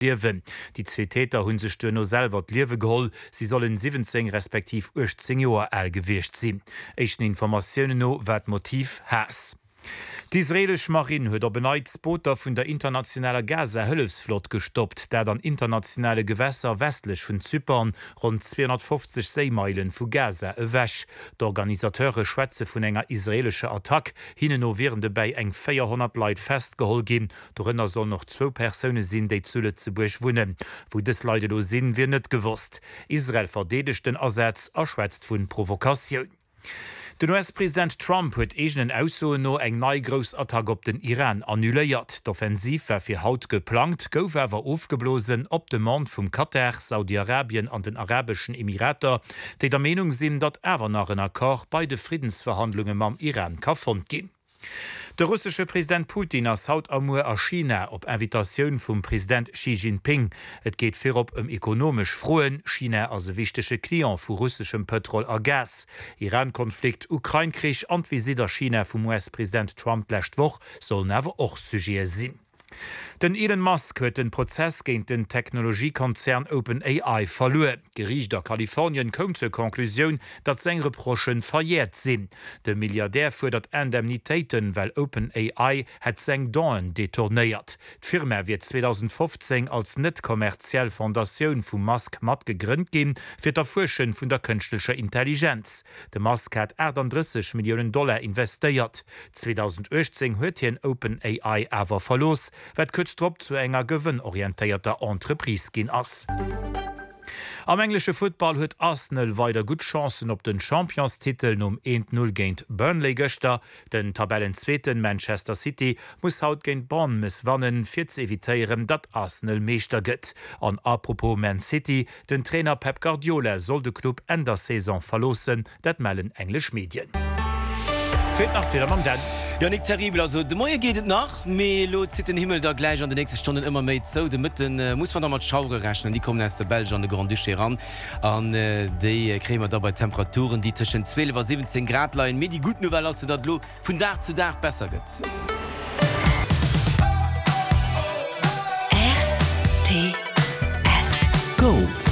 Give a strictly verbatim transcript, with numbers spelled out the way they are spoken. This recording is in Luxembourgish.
Liewen. Die zwei Täter hunn sech no selber Liewe geholl, sie sollen siebzehn respektiv achtzehn Jahre alt gewircht sinn. Echten Informationen no wat Motiv Hass. Die israelische Marine huet der beneits Booter vun der internationaler Gaza-Hëllefsflot gestoppt, der dann internationale Gewässer westlich vun Zypern rund zweihundertfünfzig Seemeilen vu Gaza ewäsch. D'Organisateure schwätze vun enger israelischer Attack hinnen no während bei eng vierhundert Leiit festgehol gin, dorinner soll noch zwo Personen sinn, déi zu Lützeburg wunnen. Wo des Leute do sinn wir net gewusst. Israel verdedigt den Ersatz erschwätzt vun Provokation. Den U S-Präsident Trump huet egenen Ausso no eng nei Grosattack op den Iran annuléiert. D'Offensiv war fir Haut geplant, gouf awer aufgeblosen op de Mond vum Katar, Saudi-Arabien an den Arabischen Emirater, déi der Meinung sinn, dat Äwer nach en Akkor bei de Friedensverhandlungen mam Iran ka fond ginn. Der russische Präsident Putin ass haut amur a China op Invitationun vum Präsident Xi Jinping. Et geht fir op em ekonomisch froen China as e wichtesche Klient vu russischem Petrol a Gas. Iran-Konflikt, Ukraine-Krich an wie si der China vum U S-Präsident Trump lächt woch soll never och sujet sinn. Den Elon Musk huet den Prozess géint den Technologiekonzern OpenAI verloren. Gericht der Kalifornien kom zur Konklusion, dat seng Reprochen verjährt sinn. De Milliardär fordert Indemnitäten, weil OpenAI het seng Daen detournéiert. D'Firma wird zweitausendfünfzehn als net kommerziell Foundationun vum Musk mat gegrünnt gin, fir der Forschen vun der künstlicher Intelligenz. De Musk hat achtunddreißig Millionen Dollar investiert. zweitausendachtzehn huet hien OpenAI awer verlos, wat kurz trop zu enger gewinnorientierter Entreprise gin ass. Am englische Football huet Arsenal weiter gut Chancen op den Championstitel um eins null géint Burnley gëchter. Den Tabellenzweten Manchester City muss haut géint Bournemouth wannen fir ze evitéieren, dat Arsenal meester gëtt. An apropos Man City, den Trainer Pep Guardiola soll de Club en der Saison verlosen, dat mellen englisch Medien. Fehlt nach wieder am Den. Ja, nicht terrible. Also, de Moie geht es nach, aber lot sieht den Himmel da gleich an den nächsten Stunden immer mehr so. De Mitten äh, muss man da mal Schauer rechnen. Die kommen aus der Belgien an der Grand Duché ran. Und äh, die äh, kriegen wir da bei Temperaturen, die zwischen zwölf und siebzehn Grad liegen. Mir die gute Novelle, dass das von Tag zu Tag besser geht. R T L Gold.